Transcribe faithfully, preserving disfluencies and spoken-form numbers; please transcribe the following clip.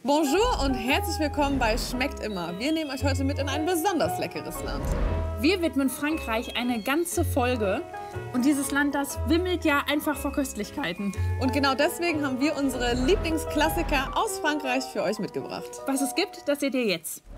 Bonjour und herzlich willkommen bei Schmeckt immer. Wir nehmen euch heute mit in ein besonders leckeres Land. Wir widmen Frankreich eine ganze Folge. Und dieses Land, das wimmelt ja einfach vor Köstlichkeiten. Und genau deswegen haben wir unsere Lieblingsklassiker aus Frankreich für euch mitgebracht. Was es gibt, das seht ihr jetzt.